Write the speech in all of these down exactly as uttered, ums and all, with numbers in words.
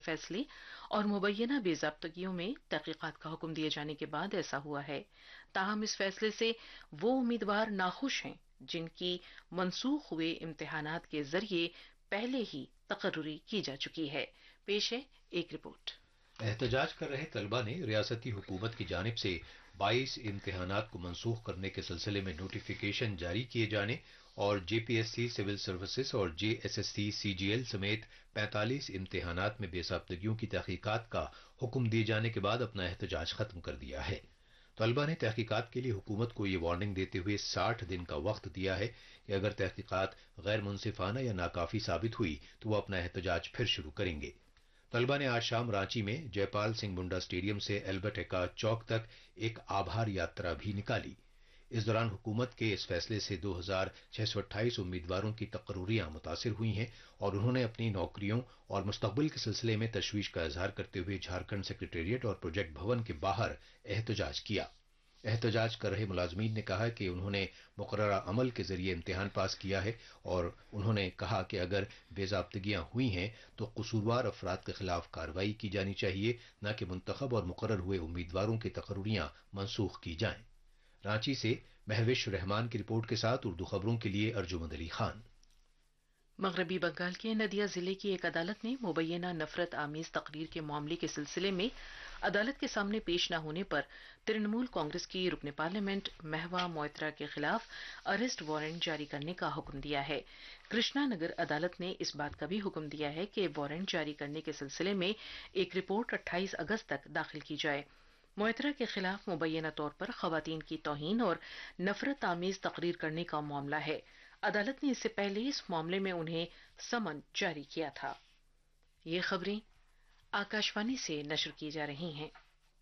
فیصلے اور مبینہ بے ضابطگیوں میں تحقیقات کا حکم دیے جانے کے بعد ایسا ہوا ہے۔ تاہم اس فیصلے سے وہ امیدوار ناخوش ہیں جن کی منسوخ ہوئے امتحانات کے ذریعے پہلے ہی تقرری کی جا چکی ہے۔ پیش ہے ایک رپورٹ۔ احتجاج کر رہے طلبہ نے ریاستی حکومت کی جانب سے بائیس امتحانات کو منسوخ کرنے کے سلسلے میں نوٹیفیکیشن جاری کیے جانے اور جے P S C civil services اور جے ایس ایس سی سی جی ایل سمیت پینتالیس امتحانات میں بے ضابطگیوں کی تحقیقات کا حکم دیے جانے کے بعد اپنا احتجاج ختم کر دیا ہے۔ طلبہ نے تحقیقات کے لیے حکومت کو یہ وارننگ دیتے ہوئے ساٹھ دن کا وقت دیا ہے کہ اگر تحقیقات غیر منصفانہ یا ناکافی ثابت ہوئی تو وہ اپنا احتجاج پھر شروع کریں گے۔ طلبہ نے آج شام رانچی میں جے پال سنگھ منڈا اسٹیڈیم سے البرٹ ایکا چوک تک ایک آبھار یاترا بھی نکالی۔ اس دوران حکومت کے اس فیصلے سے دو ہزار چھ سو اٹھائیس امیدواروں کی تقرریاں متاثر ہوئی ہیں اور انہوں نے اپنی نوکریوں اور مستقبل کے سلسلے میں تشویش کا اظہار کرتے ہوئے جھارکھنڈ سیکریٹریٹ اور پروجیکٹ بھون کے باہر احتجاج کیا۔ احتجاج کر رہے ملازمین نے کہا کہ انہوں نے مقررہ عمل کے ذریعے امتحان پاس کیا ہے اور انہوں نے کہا کہ اگر بے ضابطگیاں ہوئی ہیں تو قصوروار افراد کے خلاف کارروائی کی جانی چاہیے، نہ کہ منتخب اور مقرر ہوئے امیدواروں کی تقرریاں منسوخ کی جائیں۔ رانچی سے مہوش رحمان کی رپورٹ کے ساتھ اردو خبروں کے لیے ارجمند علی خان۔ مغربی بنگال کے ندیا ضلع کی ایک عدالت نے مبینہ نفرت آمیز تقریر کے معاملے کے سلسلے میں عدالت کے سامنے پیش نہ ہونے پر ترنمول کانگریس کی رکن پارلیمنٹ مہوا موئترا کے خلاف اریسٹ وارنٹ جاری کرنے کا حکم دیا ہے۔ کرشنا نگر عدالت نے اس بات کا بھی حکم دیا ہے کہ وارنٹ جاری کرنے کے سلسلے میں ایک رپورٹ اٹھائیس اگست تک داخل کی جائے۔ موئترا کے خلاف مبینہ طور پر خواتین کی توہین اور نفرت آمیز تقریر کرنے کا معاملہ ہے۔ عدالت نے اس سے پہلے اس معاملے میں انہیں سمن جاری کیا تھا۔ یہ خبریں آکاشوانی سے نشر کی جا رہی ہیں۔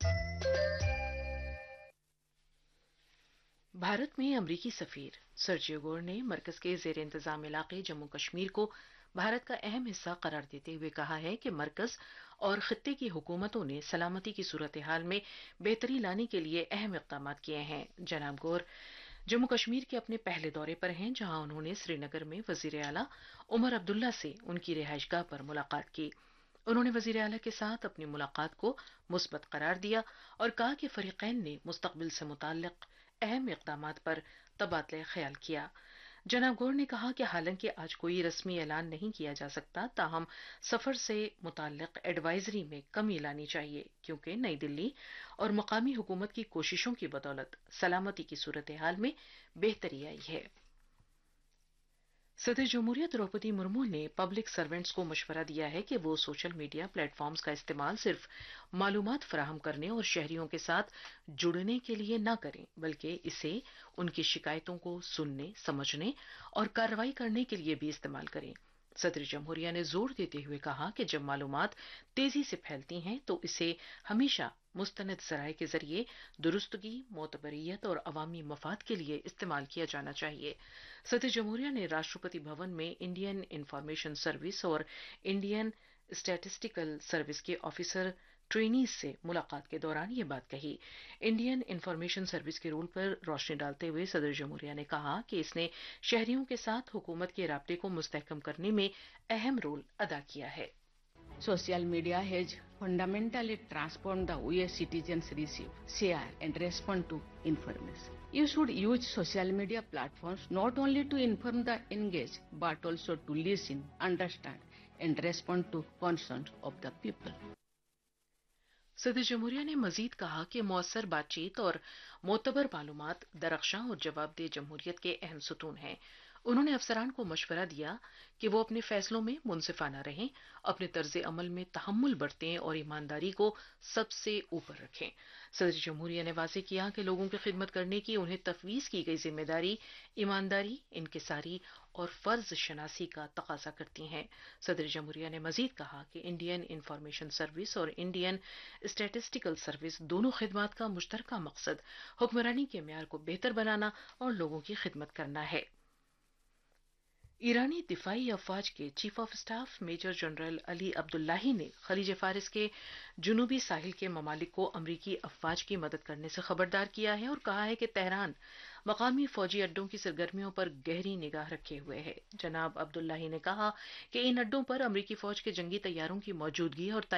بھارت میں امریکی سفیر سرجیو گور نے مرکز کے زیر انتظام علاقے جموں کشمیر کو بھارت کا اہم حصہ قرار دیتے ہوئے کہا ہے کہ مرکز اور خطے کی حکومتوں نے سلامتی کی صورتحال میں بہتری لانے کے لیے اہم اقدامات کیے ہیں۔ جناب گور جموں کشمیر کے اپنے پہلے دورے پر ہیں، جہاں انہوں نے سری نگر میں وزیر اعلیٰ عمر عبداللہ سے ان کی رہائش گاہ پر ملاقات کی۔ انہوں نے وزیر اعلیٰ کے ساتھ اپنی ملاقات کو مثبت قرار دیا اور کہا کہ فریقین نے مستقبل سے متعلق اہم اقدامات پر تبادلہ خیال کیا۔ جناب گور نے کہا کہ حالانکہ آج کوئی رسمی اعلان نہیں کیا جا سکتا، تاہم سفر سے متعلق ایڈوائزری میں کمی لانی چاہیے، کیونکہ نئی دلی اور مقامی حکومت کی کوششوں کی بدولت سلامتی کی صورتحال میں بہتری آئی ہے۔ صدر جمہوریہ دروپدی مرمو نے پبلک سرونٹس کو مشورہ دیا ہے کہ وہ سوشل میڈیا پلیٹ فارمز کا استعمال صرف معلومات فراہم کرنے اور شہریوں کے ساتھ جڑنے کے لیے نہ کریں، بلکہ اسے ان کی شکایتوں کو سننے، سمجھنے اور کارروائی کرنے کے لیے بھی استعمال کریں۔ صدر جمہوریہ نے زور دیتے ہوئے کہا کہ جب معلومات تیزی سے پھیلتی ہیں تو اسے ہمیشہ مستند ذرائع کے ذریعے درستگی، معتبریت اور عوامی مفاد کے لیے استعمال کیا جانا چاہیے۔ صدر جمہوریہ نے راشٹرپتی بھون میں انڈین انفارمیشن سروس اور انڈین اسٹیٹسٹیکل سروس کے آفیسر ٹرینیز سے ملاقات کے دوران یہ بات کہی۔ انڈین انفارمیشن سروس کے رول پر روشنی ڈالتے ہوئے صدر جمہوریہ نے کہا کہ اس نے شہریوں کے ساتھ حکومت کے رابطے کو مستحکم کرنے میں اہم رول ادا کیا ہے۔ Social media has fundamentally transformed the way citizens receive, share and respond to information. You should use social media platforms not only to inform the engaged, but also to listen, understand and respond to concerns of the people. صدر جمہوریہ نے مزید کہا کہ مؤثر بات چیت اور معتبر معلومات درخشاں اور جواب دہ جمہوریت کے اہم ستون ہیں۔ انہوں نے افسران کو مشورہ دیا کہ وہ اپنے فیصلوں میں منصفانہ رہیں، اپنے طرز عمل میں تحمل برتیں اور ایمانداری کو سب سے اوپر رکھیں۔ صدر جمہوریہ نے واضح کیا کہ لوگوں کی خدمت کرنے کی انہیں تفویض کی گئی ذمہ داری ایمانداری، انکساری اور فرض شناسی کا تقاضا کرتی ہیں۔ صدر جمہوریہ نے مزید کہا کہ انڈین انفارمیشن سروس اور انڈین اسٹیٹسٹیکل سروس دونوں خدمات کا مشترکہ مقصد حکمرانی کے معیار کو بہتر بنانا اور لوگوں کی خدمت کرنا ہے۔ ईरानी दिफाई अफवाज के chief of staff major general Ali Abdullahi ने खलीज फारिस के जुनूबी साहिल के ममालिक को अमरीकी अफवाज की मदद करने से खबरदार किया है और कहा है कि तेहरान मकामी फौजी अड्डों की सरगर्मियों पर गहरी निगाह रखे हुए है। जनाब अब्दुल्लाही ने कहा कि इन अड्डों पर अमरीकी फौज के जंगी तैयारों की मौजूदगी और